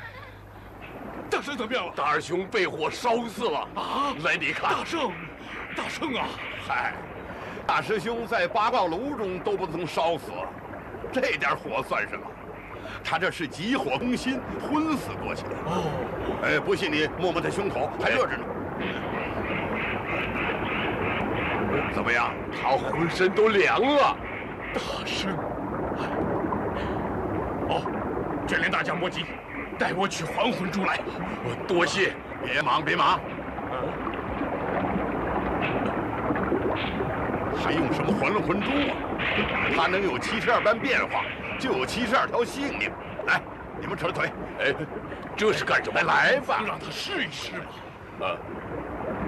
大圣怎么样了？ 大师兄被火烧死了啊！ 来，你看， 大圣啊！ 嗨，大师兄在八卦炉中都不曾烧死，这点火算什么？他这是急火攻心，昏死过去。 哦， 哎，不信你摸摸他胸口，还热着呢。怎么样？ 他浑身都凉了。 大圣，哦，卷帘大将莫急，带我取还魂珠来。 多谢。 别忙，别忙。还用什么还了魂珠啊？它能有72般变化，就有72条性命。来，你们扯腿。 哎，这是干什么？ 来吧， 让他试一试吧。 啊。